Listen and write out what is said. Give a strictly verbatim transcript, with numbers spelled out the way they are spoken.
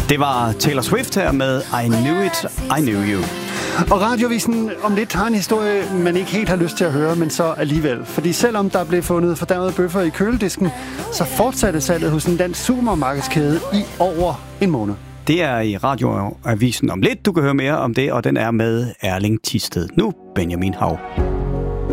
Det var Taylor Swift her med I Knew It, I Knew You. Og Radiovisen om lidt har en historie, man ikke helt har lyst til at høre, men så alligevel. Fordi selvom der blev fundet fordærvede bøffer i køledisken, så fortsatte salget hos en dansk supermarkedskæde i over en måned. Det er i Radioavisen om lidt. Du kan høre mere om det, og den er med Erling Thisted. Nu Benjamin Hav.